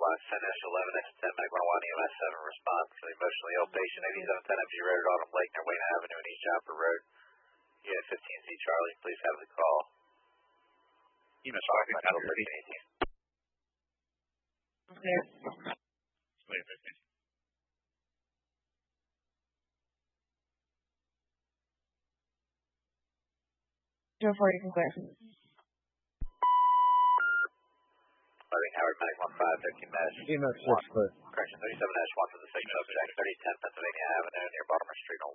510-11, 10 medical marijuana EMS 7 response to the emotionally ill patient 8710 FG Road, Autumn Lake, near Wayne Avenue and East Jopper Road. Unit 15C Charlie, please have the call. EMS 5 Title 30. Clear. Wait, 15. Joe 40 can clear. Howard Medic 15, 13 Mesh. EMS 6 clear. Correction 37-1 for the signal object, 3010 Pennsylvania Avenue near Baltimore Street on